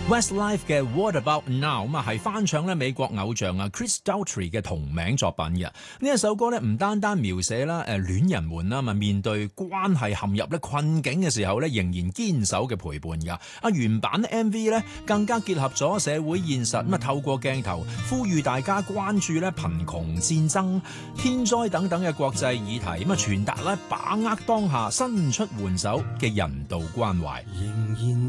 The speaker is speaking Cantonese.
Westlife 嘅 What About Now 咁啊，係翻唱咧美國偶像啊 Chris Daughtry 嘅同名作品嘅。呢一首歌咧唔單單描寫啦戀人們啦，面對關係陷入咧困境嘅時候咧，仍然堅守嘅陪伴噶。原版 MV 咧更加結合咗社會現實，咁啊透過鏡頭呼籲大家關注咧貧窮、戰爭、天災等等嘅國際議題，咁啊傳達咧把握當下、伸出援手嘅人道關懷。 仍然